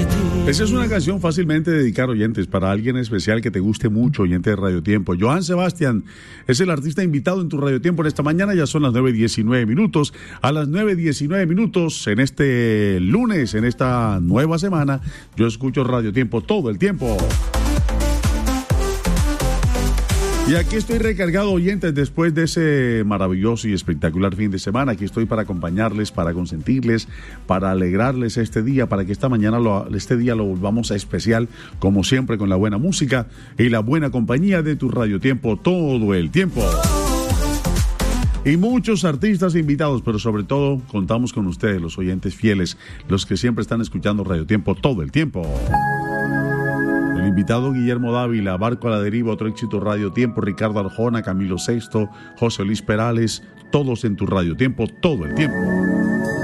Esa es una canción fácilmente dedicar, oyentes, para alguien especial que te guste mucho, oyente de Radio Tiempo. Johann Sebastian es el artista invitado en tu Radio Tiempo en esta mañana. Ya son las 9:19 minutos. A las 9:19 minutos, en este lunes, en esta nueva semana, yo escucho Radio Tiempo todo el tiempo. Y aquí estoy recargado, oyentes, después de ese maravilloso y espectacular fin de semana. Aquí estoy para acompañarles, para consentirles, para alegrarles este día, para que esta mañana, este día lo volvamos a especial, como siempre, con la buena música y la buena compañía de tu Radio Tiempo todo el tiempo. Y muchos artistas invitados, pero sobre todo contamos con ustedes, los oyentes fieles, los que siempre están escuchando Radio Tiempo todo el tiempo. El invitado Guillermo Dávila, Barco a la Deriva, otro éxito Radio Tiempo, Ricardo Arjona, Camilo Sesto, José Luis Perales, todos en tu Radio Tiempo todo el tiempo.